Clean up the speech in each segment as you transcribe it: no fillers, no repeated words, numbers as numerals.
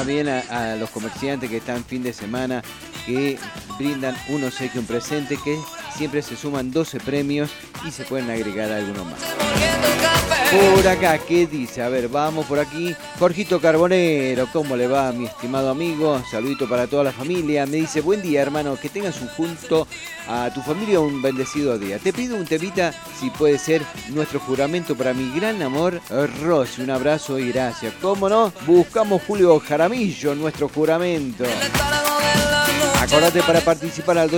también a los comerciantes que están fin de semana, que brindan un obsequio, un presente, que siempre se suman 12 premios y se pueden agregar algunos más. Por acá, ¿qué dice? A ver, vamos por aquí. Jorgito Carbonero, ¿cómo le va, mi estimado amigo? Saludito para toda la familia. Me dice, buen día, hermano, que tengas junto a tu familia un bendecido día. Te pido un temita, si puede ser, nuestro juramento para mi gran amor, Rosy. Un abrazo y gracias. ¿Cómo no? Buscamos Julio Jaramillo, nuestro juramento. Acordate para participar al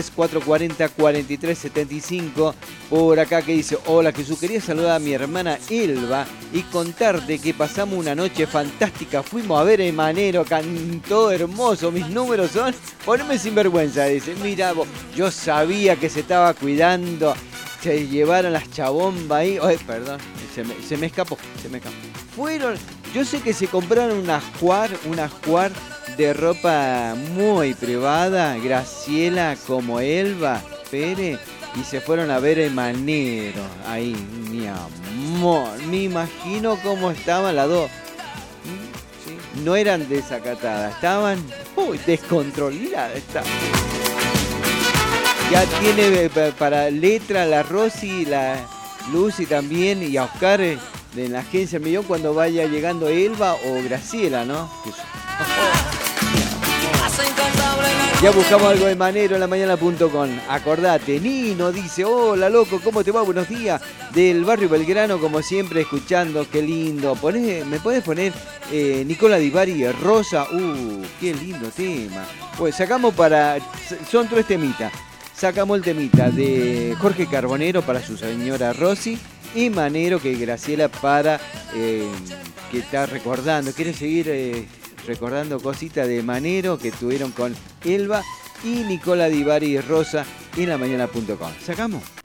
263-440-4375. Por acá que dice, hola Jesús, quería saludar a mi hermana Elba y contarte que pasamos una noche fantástica. Fuimos a ver a Manero, cantó hermoso. Mis números son, poneme sinvergüenza, dice. Mira vos, yo sabía que se estaba cuidando. Se llevaron las chabombas ahí. Ay, perdón, se me escapó. Fueron, yo sé que se compraron unas juar de ropa muy privada, Graciela como Elba Pérez, y se fueron a ver el Manero. Ahí, mi amor, me imagino cómo estaban las dos. ¿Sí? No eran desacatadas, estaban descontroladas. Ya tiene para letra la Rosy, la Lucy también, y a Oscar de la agencia Millón cuando vaya llegando Elba o Graciela, ¿no? Ya buscamos algo de Manero en lamañana.com. Acordate, Nino dice, hola loco, ¿cómo te va? Buenos días. Del barrio Belgrano, como siempre, escuchando, qué lindo. ¿Me podés poner Nicola Di Bari Rosa? Qué lindo tema. Pues sacamos son 3 temitas. Sacamos el temita de Jorge Carbonero para su señora Rosy y Manero, que Graciela para que está recordando, quiere seguir recordando cositas de Manero que tuvieron con Elba, y Nicola Di Bari Rosa en lamañana.com. ¿Sacamos?